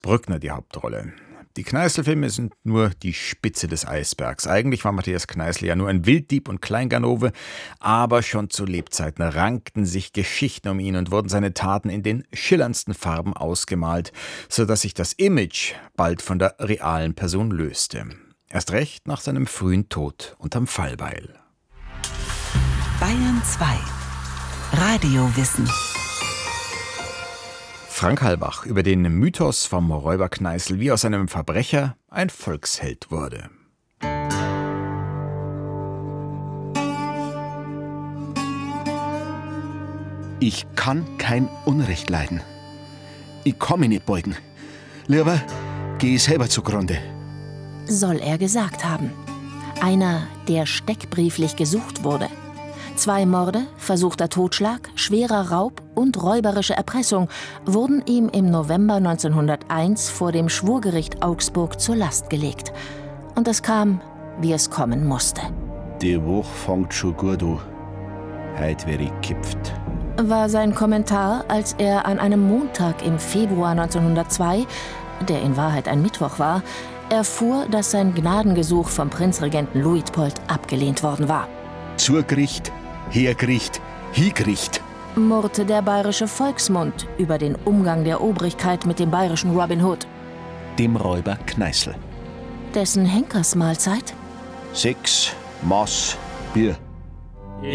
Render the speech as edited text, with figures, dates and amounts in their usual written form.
Brückner die Hauptrolle. Die Kneißl-Filme sind nur die Spitze des Eisbergs. Eigentlich war Matthias Kneißl ja nur ein Wilddieb und Kleinganove, aber schon zu Lebzeiten rankten sich Geschichten um ihn und wurden seine Taten in den schillerndsten Farben ausgemalt, sodass sich das Image bald von der realen Person löste. Erst recht nach seinem frühen Tod unterm Fallbeil. Bayern 2 Radiowissen. Frank Halbach über den Mythos vom Räuber Kneißl, wie aus einem Verbrecher ein Volksheld wurde. Ich kann kein Unrecht leiden. Ich kann mich nicht beugen. Lieber geh ich selber zugrunde. Soll er gesagt haben. Einer, der steckbrieflich gesucht wurde. 2 Morde, versuchter Totschlag, schwerer Raub und räuberische Erpressung wurden ihm im November 1901 vor dem Schwurgericht Augsburg zur Last gelegt. Und es kam, wie es kommen musste. Die Woche fängt schon gut an. Heut wär ich kippt. War sein Kommentar, als er an einem Montag im Februar 1902, der in Wahrheit ein Mittwoch war, erfuhr, dass sein Gnadengesuch vom Prinzregenten Luitpold abgelehnt worden war. Zugericht, Hergericht, Hingericht, Murrte der bayerische Volksmund über den Umgang der Obrigkeit mit dem bayerischen Robin Hood. dem Räuber Kneißl. Dessen Henkersmahlzeit 6 Maß Bier.